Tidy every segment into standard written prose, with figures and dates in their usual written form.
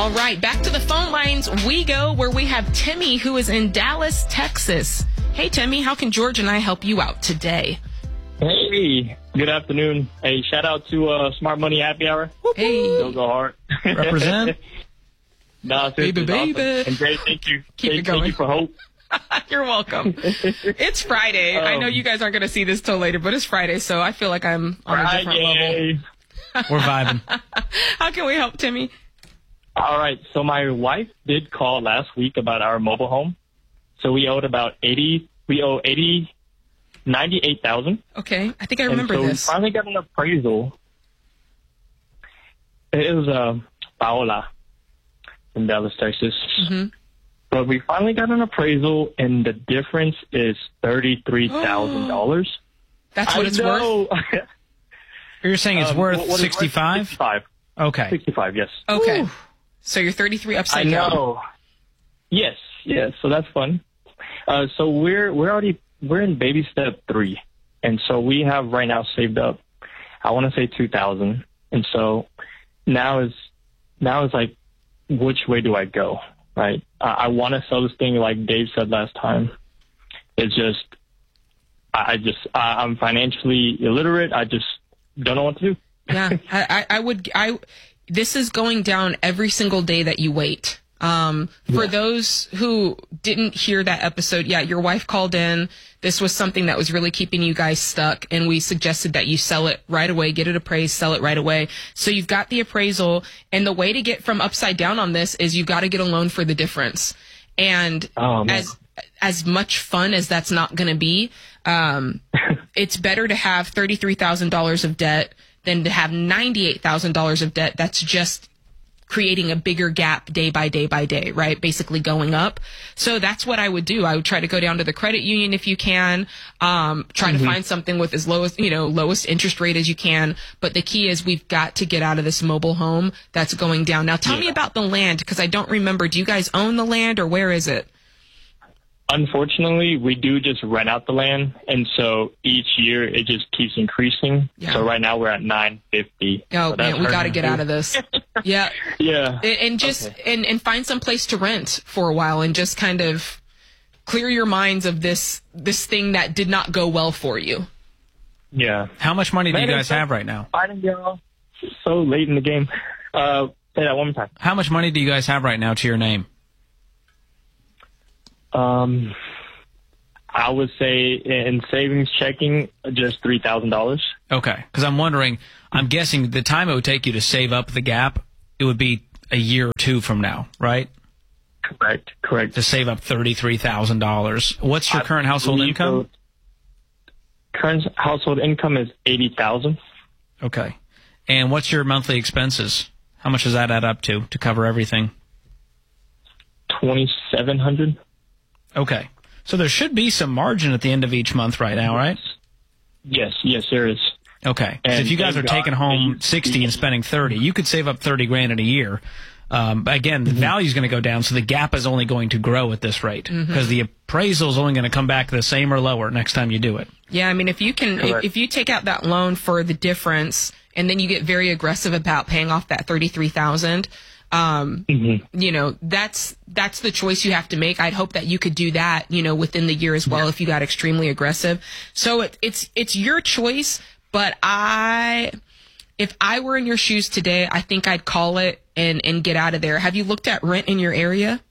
All right, back to the phone lines we go, where we have Timmy, who is in Dallas, Texas. Hey, Timmy, how can George and I help you out today? Hey, good afternoon. Hey, shout out to Smart Money Happy Hour. Hey. Go hard. Represent. No, Baby. awesome. And great, thank you. Keep it Thank going. you for hope. You're welcome. It's Friday. I know you guys aren't going to see this till later, but it's Friday, so I feel like I'm on a different level. We're vibing. How can we help, Timmy? All right, so my wife did call last week about our mobile home. So we owed about 98,000. Okay, I think I remember and so this. we finally got an appraisal. It was Paola in Dallas, Texas. Mm-hmm. But we finally got an appraisal, and the difference is $33,000. That's what it's worth? You're saying it's worth what is it worth? 65? 65. Okay. 65, yes. Okay. Ooh. So you're 33 I upside down. know. Yes, so that's fun. So we're in baby step 3, and so we have right now saved up, I want to say 2,000, and so now is like, which way do I go? Right? I want to sell this thing, like Dave said last time. It's just, I'm financially illiterate. I just don't know what to do. Yeah, this is going down every single day that you wait. For those who didn't hear that episode, your wife called in. This was something that was really keeping you guys stuck, and we suggested that you sell it right away, get it appraised, sell it right away. So you've got the appraisal, and the way to get from upside down on this is you've got to get a loan for the difference. And as much fun as that's not going to be, it's better to have $33,000 of debt than to have $98,000 of debt that's just creating a bigger gap day by day by day, right? Basically going up. So that's what I would do. I would try to go down to the credit union if you can, try to find something with as lowest interest rate as you can. But the key is we've got to get out of this mobile home that's going down. Now tell me about the land, because I don't remember. Do you guys own the land, or where is it? Unfortunately, we do just rent out the land, and so each year it just keeps increasing. Yeah. So right now we're at $950. Oh so man, we got to get out of this. Yeah. Yeah. And just and find some place to rent for a while, and just kind of clear your minds of this thing that did not go well for you. Yeah. How much money do you guys have right now? Fighting y'all so late in the game. Say that one more time. How much money do you guys have right now to your name? I would say in savings checking, just $3,000. Okay, because I'm guessing the time it would take you to save up the gap, it would be a year or two from now, right? Correct. To save up $33,000. What's your current household income? Current household income is $80,000. Okay. And what's your monthly expenses? How much does that add up to cover everything? $2,700. Okay. So there should be some margin at the end of each month right now, right? Yes, there is. Okay. Because if you guys are taking home 60 and spending 30, you could save up 30 grand in a year. Again, the value is going to go down, so the gap is only going to grow at this rate because the appraisal is only going to come back the same or lower next time you do it. Yeah, I mean, if you take out that loan for the difference, and then you get very aggressive about paying off that $33,000. That's the choice you have to make. I'd hope that you could do that, within the year as well if you got extremely aggressive. So it's your choice, but if I were in your shoes today, I think I'd call it and get out of there. Have you looked at rent in your area?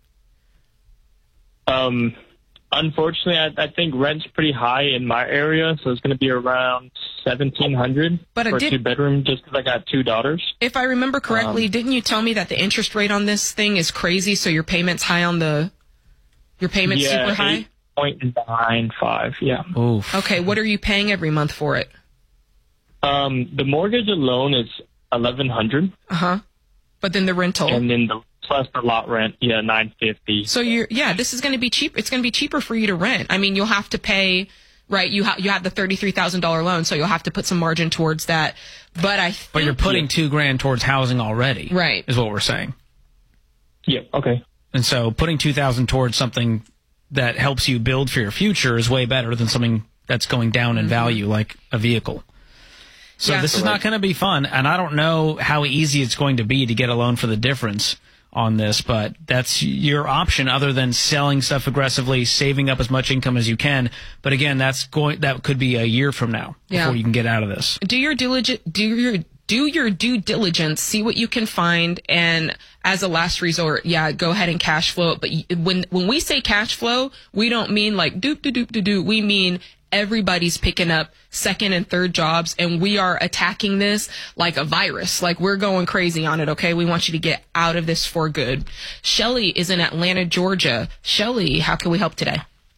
Unfortunately, I think rent's pretty high in my area, so it's going to be around $1,700 for a 2-bedroom, just because I got 2 daughters. If I remember correctly, didn't you tell me that the interest rate on this thing is crazy? So your payment's high your payment's super high? 8.95. Yeah. Oof. Okay, what are you paying every month for it? The mortgage alone is $1,100. But then the rental, and then plus the lot rent, $950. So this is going to be cheap. It's going to be cheaper for you to rent. I mean, you'll have to pay. Right, you have the $33,000 loan, so you'll have to put some margin towards that. But you're putting $2 grand towards housing already, right? Is what we're saying. Yeah. Okay. And so putting $2,000 towards something that helps you build for your future is way better than something that's going down in value, like a vehicle. So this is not going to be fun, and I don't know how easy it's going to be to get a loan for the difference. on this, but that's your option other than selling stuff aggressively, saving up as much income as you can. But again, that could be a year from now before you can get out of this. Do your due diligence, see what you can find, and as a last resort, go ahead and cash flow it. But when we say cash flow, we don't mean like doop. We mean everybody's picking up second and third jobs, and we are attacking this like a virus. Like, we're going crazy on it, okay? We want you to get out of this for good. Shelly is in Atlanta, Georgia. Shelly, how can we help today?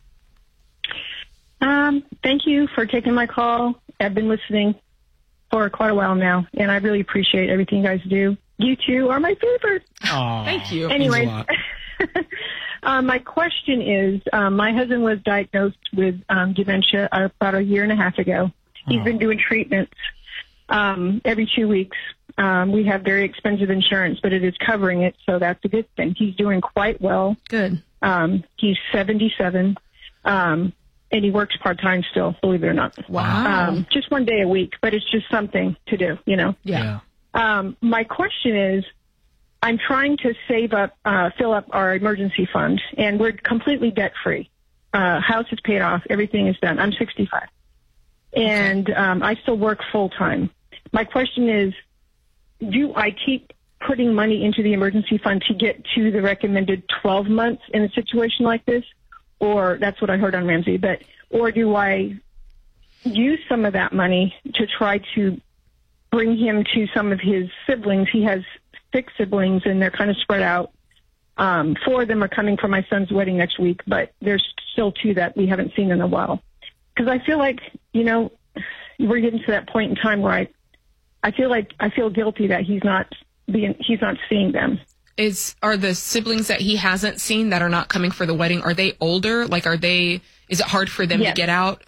Thank you for taking my call. I've been listening for quite a while now, and I really appreciate everything you guys do. You two are my favorite. Aww, thank you. Anyway, my question is, my husband was diagnosed with dementia about a year and a half ago. He's been doing treatments every 2 weeks. We have very expensive insurance, but it is covering it, so that's a good thing. He's doing quite well. Good. He's 77. And he works part-time still, believe it or not. Wow. Just 1 day a week, but it's just something to do, you know? Yeah. My question is, I'm trying to save up, fill up our emergency fund, and we're completely debt-free. House is paid off. Everything is done. I'm 65. And I still work full-time. My question is, do I keep putting money into the emergency fund to get to the recommended 12 months in a situation like this? Or that's what I heard on Ramsey, or do I use some of that money to try to bring him to some of his siblings? He has 6 siblings, and they're kind of spread out. 4 of them are coming for my son's wedding next week, but there's still 2 that we haven't seen in a while. Because I feel like, you know, we're getting to that point in time where I feel guilty that he's not seeing them. Are the siblings that he hasn't seen that are not coming for the wedding, are they older? Like, is it hard for them to get out?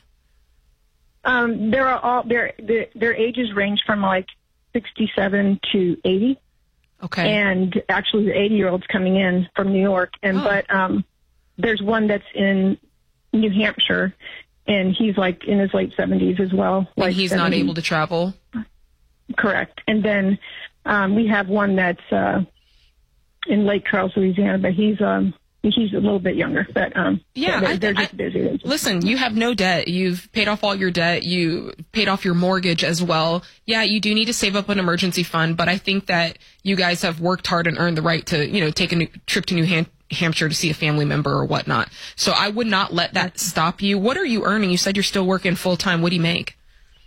Their ages range from like 67 to 80. Okay. And actually the 80-year-old's coming in from New York. But there's one that's in New Hampshire, and he's like in his late 70s as well. And like he's 70. not able to travel? Correct. And then we have one that's in Lake Charles, Louisiana, but he's a little bit younger. But they're just busy. Listen, you have no debt. You've paid off all your debt. You paid off your mortgage as well. Yeah, you do need to save up an emergency fund, but I think that you guys have worked hard and earned the right to, you know, take a trip to New Hampshire to see a family member or whatnot. So I would not let that stop you. What are you earning? You said you're still working full time. What do you make?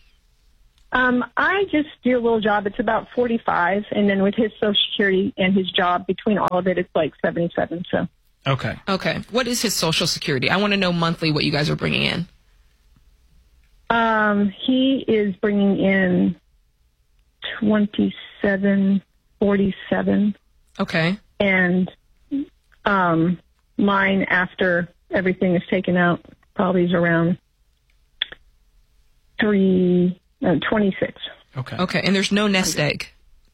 I just do a little job. It's about 45, and then with his Social Security and his job, between all of it, it's like 77. So. Okay. What is his Social Security? I want to know monthly what you guys are bringing in. He is bringing in $27.47. Okay. And mine, after everything is taken out, probably is around 26. Okay. And there's no nest egg.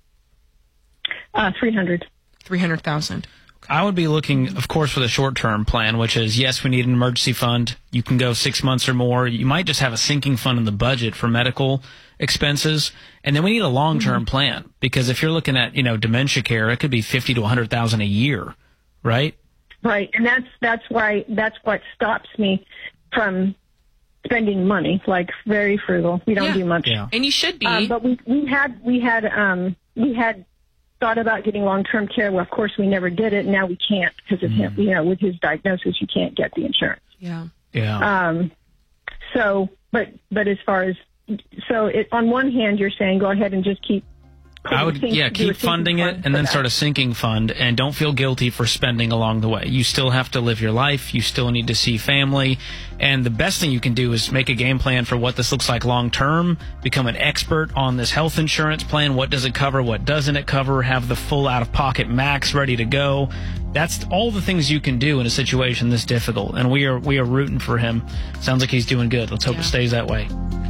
300. 300,000. I would be looking, of course, for the short-term plan, which is, yes, we need an emergency fund. You can go 6 months or more. You might just have a sinking fund in the budget for medical expenses. And then we need a long-term plan, because if you're looking at, you know, dementia care, it could be $50,000 to $100,000 a year, right? Right. And that's what stops me from spending money, like very frugal. We don't do much. Yeah. And you should be. But we had thought about getting long-term care. Well, of course, we never did it. Now we can't because of him. You know, with his diagnosis, you can't get the insurance. Yeah. So, but as far as, on one hand, you're saying go ahead and just keep. Keep funding it and then start a sinking fund, and don't feel guilty for spending along the way. You still have to live your life. You still need to see family. And the best thing you can do is make a game plan for what this looks like long term, become an expert on this health insurance plan. What does it cover? What doesn't it cover? Have the full out-of-pocket max ready to go. That's all the things you can do in a situation this difficult. And we are rooting for him. Sounds like he's doing good. Let's hope it stays that way.